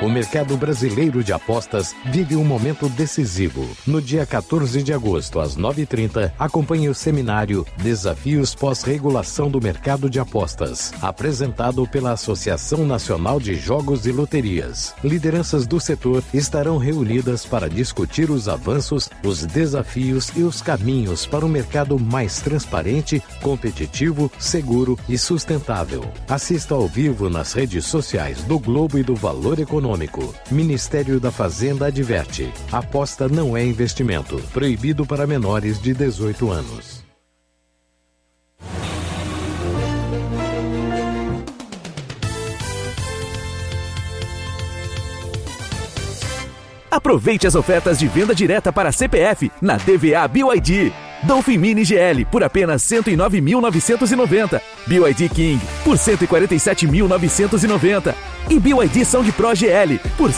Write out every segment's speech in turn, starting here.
O mercado brasileiro de apostas vive um momento decisivo. No dia 14 de agosto, às 9h30, acompanhe o seminário Desafios Pós-Regulação do Mercado de Apostas, apresentado pela Associação Nacional de Jogos e Loterias. Lideranças do setor estarão reunidas para discutir os avanços, os desafios e os caminhos para um mercado mais transparente, competitivo, seguro e sustentável. Assista ao vivo nas redes sociais do Globo e do Valor Econômico. Ministério da Fazenda adverte: aposta não é investimento. Proibido para menores de 18 anos. Aproveite as ofertas de venda direta para CPF na DVA BYD. Dolphin Mini GL por apenas 109.990. BYD King por 147.990. E BYD Sound Pro GL por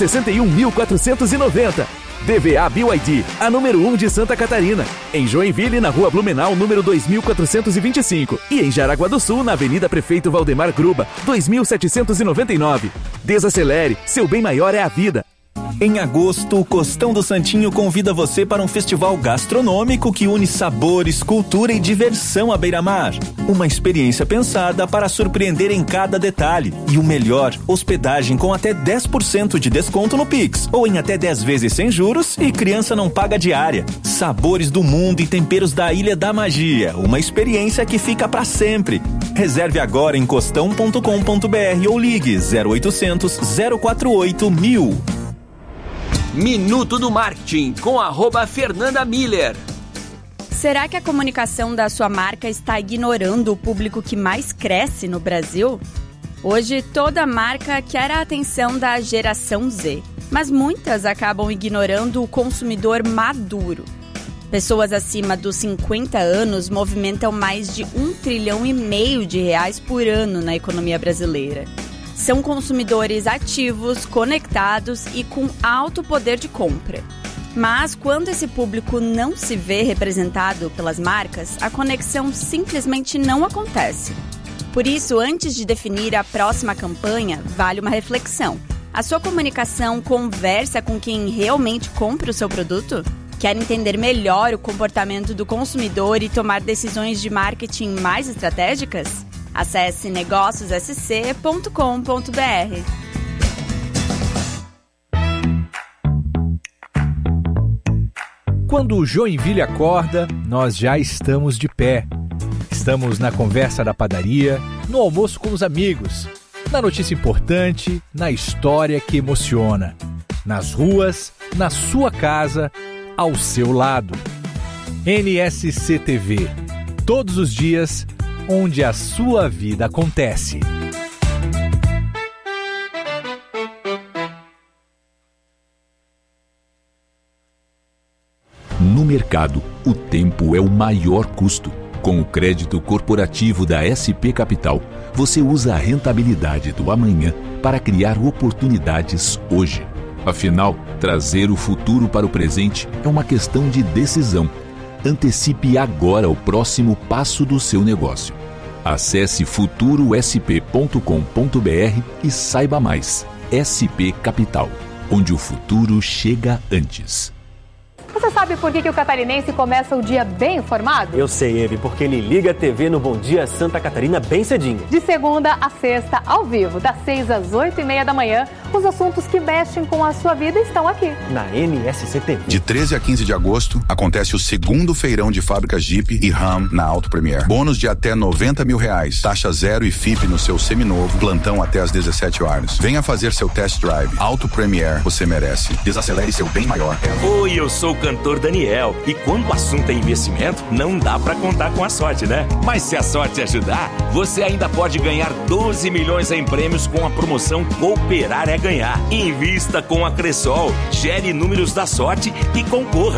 161.490. DVA BYD, a número 1 de Santa Catarina. Em Joinville, na Rua Blumenau, número 2425. E em Jaraguá do Sul, na Avenida Prefeito Valdemar Gruba, 2799. Desacelere, seu bem maior é a vida. Em agosto, o Costão do Santinho convida você para um festival gastronômico que une sabores, cultura e diversão à beira-mar. Uma experiência pensada para surpreender em cada detalhe. E o melhor, hospedagem com até 10% de desconto no Pix, ou em até 10 vezes sem juros e criança não paga diária. Sabores do mundo e temperos da Ilha da Magia. Uma experiência que fica para sempre. Reserve agora em costão.com.br ou ligue 0800 048 1000. Minuto do Marketing com @Fernanda Miller. Será que a comunicação da sua marca está ignorando o público que mais cresce no Brasil? Hoje, toda marca quer a atenção da geração Z, mas muitas acabam ignorando o consumidor maduro. Pessoas acima dos 50 anos movimentam mais de R$1,5 trilhão por ano na economia brasileira. São consumidores ativos, conectados e com alto poder de compra. Mas quando esse público não se vê representado pelas marcas, a conexão simplesmente não acontece. Por isso, antes de definir a próxima campanha, vale uma reflexão. A sua comunicação conversa com quem realmente compra o seu produto? Quer entender melhor o comportamento do consumidor e tomar decisões de marketing mais estratégicas? Acesse negóciossc.com.br. Quando o Joinville acorda, nós já estamos de pé. Estamos na conversa da padaria, no almoço com os amigos, na notícia importante, na história que emociona. Nas ruas, na sua casa, ao seu lado. NSC TV. Todos os dias, onde a sua vida acontece. No mercado, o tempo é o maior custo. Com o crédito corporativo da SP Capital, você usa a rentabilidade do amanhã para criar oportunidades hoje. Afinal, trazer o futuro para o presente é uma questão de decisão. Antecipe agora o próximo passo do seu negócio. Acesse futurosp.com.br e saiba mais. SP Capital, onde o futuro chega antes. Você sabe por que o catarinense começa o dia bem informado? Eu sei, Eve, porque ele liga a TV no Bom Dia Santa Catarina bem cedinho. De segunda a sexta, ao vivo, das 6 às 8h30 da manhã, os assuntos que mexem com a sua vida estão aqui. Na NSC TV. De 13 a 15 de agosto, acontece o segundo feirão de fábricas Jeep e Ram na Auto Premier. Bônus de até R$90 mil, taxa zero e FIP no seu seminovo, plantão até às 17 horas. Venha fazer seu test drive. Auto Premier, você merece. Desacelere seu bem maior. Oi, eu sou o cantor Daniel. E quando o assunto é investimento, não dá pra contar com a sorte, né? Mas se a sorte ajudar, você ainda pode ganhar 12 milhões em prêmios com a promoção Cooperar é Ganhar. Invista com a Cressol, gere números da sorte e concorra.